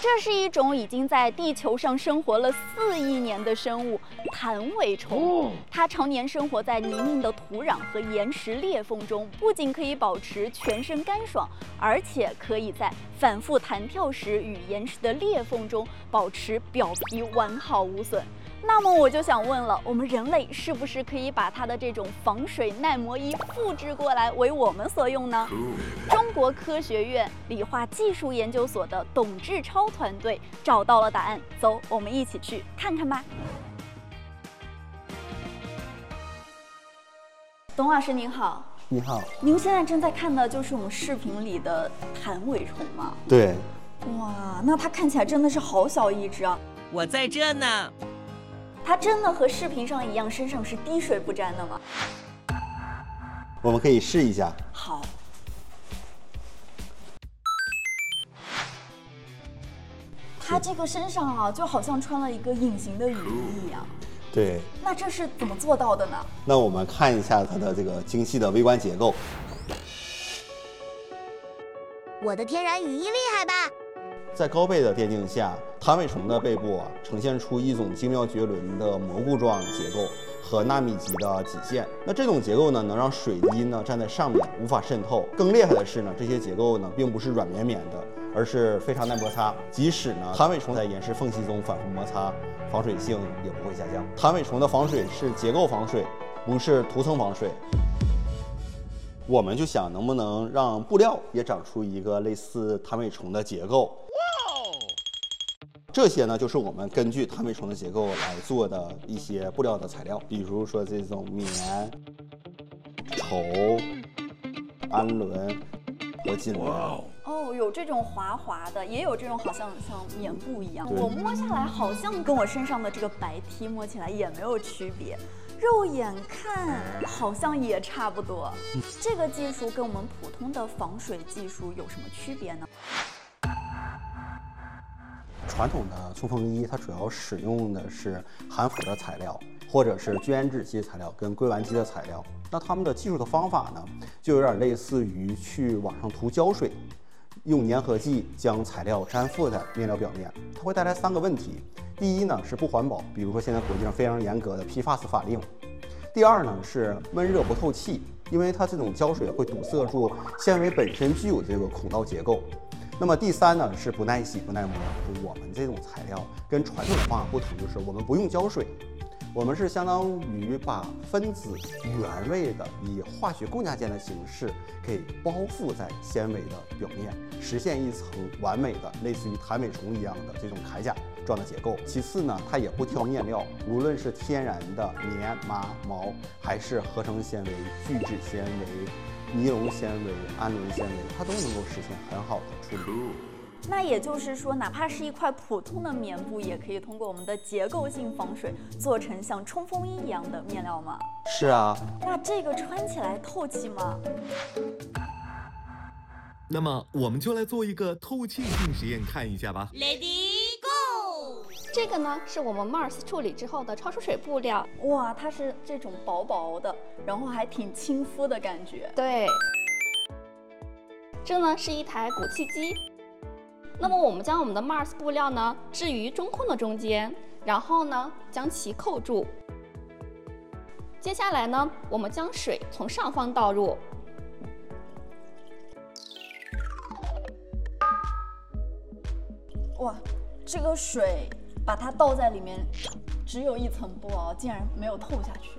这是一种已经在地球上生活了4亿年的生物——弹尾虫。它常年生活在泥泞的土壤和岩石裂缝中，不仅可以保持全身干爽，而且可以在反复弹跳时与岩石的裂缝中保持表皮完好无损。那么我就想问了，我们人类是不是可以把它的这种防水耐磨衣复制过来为我们所用呢？中国科学院理化技术研究所的董志超团队找到了答案，走，我们一起去看看吧。董老师您好。 你好。 您现在正在看的就是我们视频里的弹尾虫吗？ 对。 哇，那它看起来真的是好小一只啊！ 我在这呢。 它真的和视频上一样，身上是滴水不沾的吗？ 我们可以试一下。 好。它这个身上啊，就好像穿了一个隐形的雨衣一样。 对。那这是怎么做到的呢？ 那我们看一下它的这个精细的微观结构。 我的天然雨衣厉害吧？ 在高倍的电镜下，弹尾虫的背部呈现出一种精妙绝伦的蘑菇状结构和纳米级的极限。那这种结构呢，能让水滴呢站在上面无法渗透。更厉害的是呢，这些结构呢并不是软绵绵的，而是非常耐摩擦。即使呢弹尾虫在岩石缝隙中反复摩擦，防水性也不会下降。弹尾虫的防水是结构防水，不是涂层防水。我们就想能不能让布料也长出一个类似弹尾虫的结构。这些呢，就是我们根据弹尾虫的结构来做的一些布料的材料，比如说这种棉、绸、氨纶和锦纶。 哦，有这种滑滑的，也有这种好像棉布一样。我摸下来好像跟我身上的这个白 T 摸起来也没有区别，肉眼看好像也差不多。这个技术跟我们普通的防水技术有什么区别呢？ 传统的冲锋衣，它主要使用的是含氟的材料，或者是聚氨酯基材料跟硅烷基的材料。那它们的技术的方法呢，就有点类似于去网上涂胶水，用粘合剂将材料粘附在面料表面。它会带来3个问题：第一呢是不环保，比如说现在国际上非常严格的 PFAS 法令；第二呢是闷热不透气，因为它这种胶水会堵塞住纤维本身具有这个孔道结构。那么第3呢是不耐洗不耐磨。我们这种材料跟传统的方法不同，就是我们不用胶水，我们是相当于把分子原位的以化学共价键的形式给包覆在纤维的表面，实现一层完美的类似于弹尾虫一样的这种铠甲状的结构。其次呢，它也不挑面料，无论是天然的棉、麻、毛，还是合成纤维、聚酯纤维、尼龙纤维、氨纶纤维，它都能够实现很好的处理。 那也就是说，哪怕是一块普通的棉布，也可以通过我们的结构性防水，做成像冲锋衣一样的面料吗？ 是啊。 那这个穿起来透气吗？ 那么我们就来做一个透气性实验，看一下吧。 Ready go！ 这个呢是我们 Mars 处理之后的超出水布料。 哇，它是这种薄薄的，然后还挺亲肤的感觉。 对。这呢是一台鼓气机。那么我们将我们的 Mars 布料呢置于中空的中间，然后呢将其扣住。接下来呢，我们将水从上方倒入。 哇，这个水把它倒在里面，只有1层不薄，竟然没有透下去。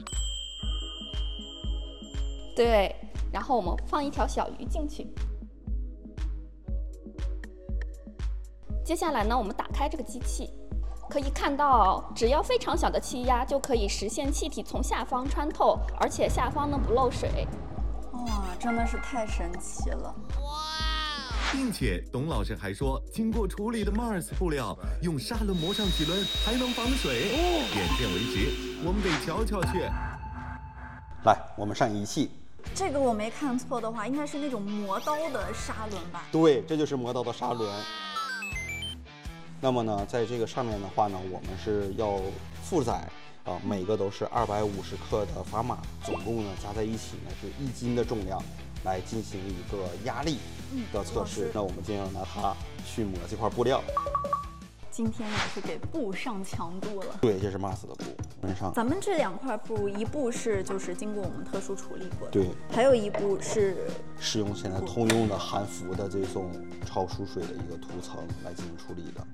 对，然后我们放一条小鱼进去。接下来呢，我们打开这个机器，可以看到，只要非常小的气压就可以实现气体从下方穿透，而且下方呢不漏水。 哇，真的是太神奇了！ 哇！并且董老师还说，经过处理的 Mars 布料用砂轮磨上几轮还能防水。眼见为实，我们得瞧瞧去。 来，我们上仪器。 这个我没看错的话，应该是那种磨刀的砂轮吧？ 对，这就是磨刀的砂轮。那么呢，在这个上面的话呢，我们是要负载每个都是250克的砝码，总共呢加在一起呢是1斤的重量。 来进行一个压力的测试。那我们今天要拿它去磨这块布料。 今天也是给布上强度了。 对，这是 Mars 的布，上。 咱们这2块布，一布是就是经过我们特殊处理过的， 对， 还有一布是使用现在通用的韩服的这种超疏水的一个涂层来进行处理的。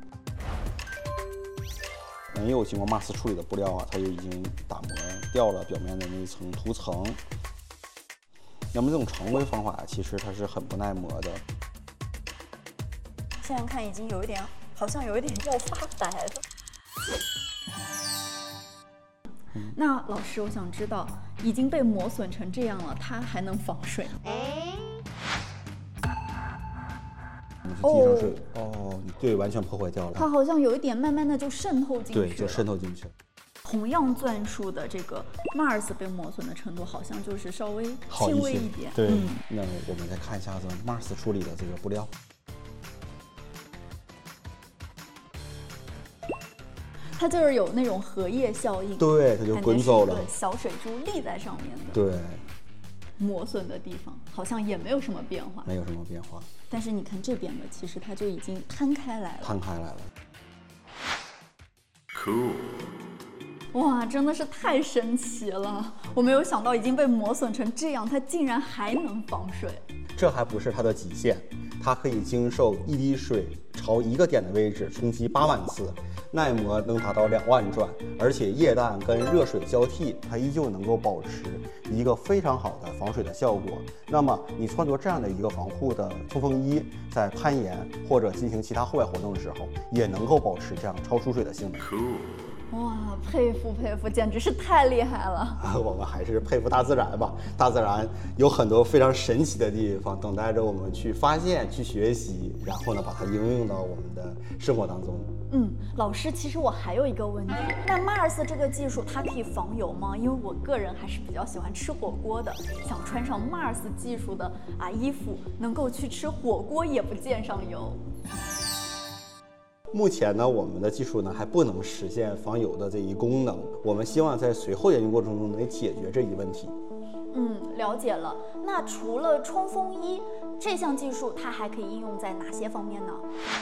没有经过 Mars 处理的布料啊，它就已经打磨掉了表面的那一层涂层。那么这种常规方法其实它是很不耐磨的。 现在看已经有一点，好像有一点要发白了。那老师，我想知道，已经被磨损成这样了，它还能防水吗？ 滴上水对，完全破坏掉了。 它好像有一点慢慢的就渗透进去了。 对，就渗透进去了。 同样钻数的这个 Mars 被磨损的程度好像就是稍微轻微一点。 对，那我们再看一下子 Mars 处理的这个布料。 它就是有那种荷叶效应， 对，它就滚走了， 小水珠立在上面的。 对， 磨损的地方好像也没有什么变化， 没有什么变化。 但是你看这边的，其实它就已经摊开来了。 摊开来了。 Cool。 哇，真的是太神奇了！我没有想到已经被磨损成这样，它竟然还能防水。 这还不是它的极限，它可以经受一滴水朝一个点的位置冲击8万次，耐磨能达到2万转，而且液氮跟热水交替，它依旧能够保持一个非常好的防水的效果。那么你穿着这样的一个防护的冲锋衣，在攀岩或者进行其他户外活动的时候，也能够保持这样超疏水的性能。 哇，佩服佩服，简直是太厉害了！ 我们还是佩服大自然吧，大自然有很多非常神奇的地方，等待着我们去发现、去学习，然后呢，把它应用到我们的生活当中。 老师，其实我还有一个问题，那 Mars 这个技术它可以防油吗？因为我个人还是比较喜欢吃火锅的，想穿上 Mars 技术的衣服，能够去吃火锅也不溅上油。 目前呢，我们的技术呢还不能实现防油的这一功能，我们希望在随后研究过程中能解决这一问题。 了解了。那除了冲锋衣这项技术，它还可以应用在哪些方面呢？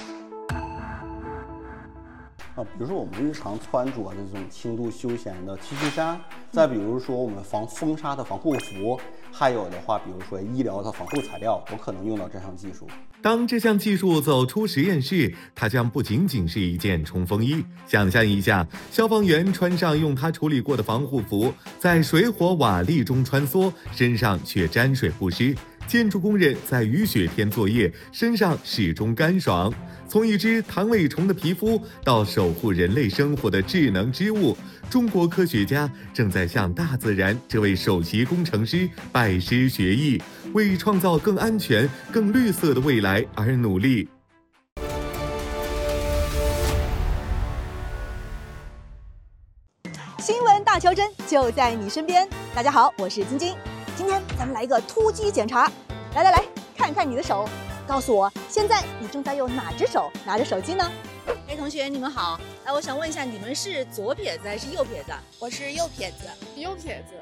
比如说我们日常穿着的这种轻度休闲的 T 恤衫，再比如说我们防风沙的防护服，还有的话，比如说医疗的防护材料，都可能用到这项技术。 当这项技术走出实验室，它将不仅仅是一件冲锋衣。想象一下，消防员穿上用它处理过的防护服，在水火瓦砾中穿梭，身上却沾水不湿；建筑工人在雨雪天作业，身上始终干爽。从一只弹尾虫的皮肤到守护人类生活的智能织物，中国科学家正在向大自然这位首席工程师拜师学艺，为创造更安全、更绿色的未来而努力。 新闻大求真就在你身边。大家好，我是晶晶。今天咱们来一个突击检查。来，看看你的手，告诉我现在你正在用哪只手拿着手机呢？同学，你们好。我想问一下，你们是左撇子还是右撇子？ 我是右撇子。 右撇子。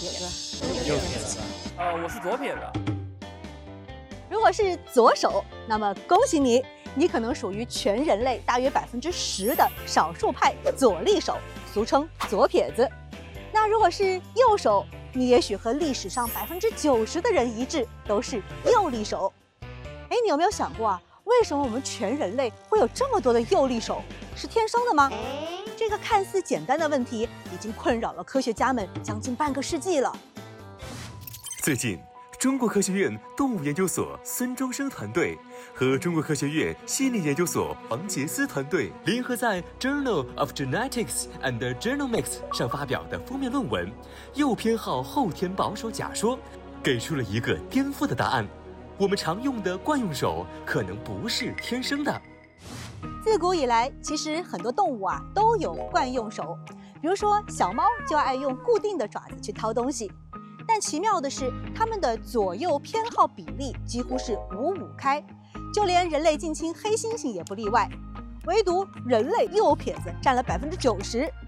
我是左撇子。 如果是左手，那么恭喜你，你可能属于全人类大约10%的少数派左利手，俗称左撇子。那如果是右手，你也许和历史上90%的人一致，都是右利手。你有没有想过为什么我们全人类会有这么多的右利手？是天生的吗？这个看似简单的问题，已经困扰了科学家们将近半个世纪了。 最近，中国科学院动物研究所孙中生团队和中国科学院心理研究所王杰斯团队联合在《Journal of Genetics and Genomics》上发表的封面论文《右偏好后天保守假说》，给出了一个颠覆的答案：我们常用的惯用手可能不是天生的。 自古以来，其实很多动物都有惯用手，比如说小猫就爱用固定的爪子去掏东西。但奇妙的是，它们的左右偏好比例几乎是5-5开，就连人类近亲黑猩猩也不例外。唯独人类右撇子占了90%，